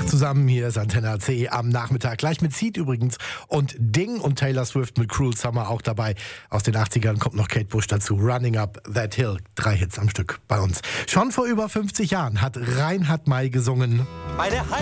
8 zusammen, hier ist Antenne C am Nachmittag. Gleich mit Seed übrigens und Ding und Taylor Swift mit Cruel Summer auch dabei. Aus den 80ern kommt noch Kate Bush dazu. Running Up That Hill. 3 Hits am Stück bei uns. Schon vor über 50 Jahren hat Reinhard May gesungen.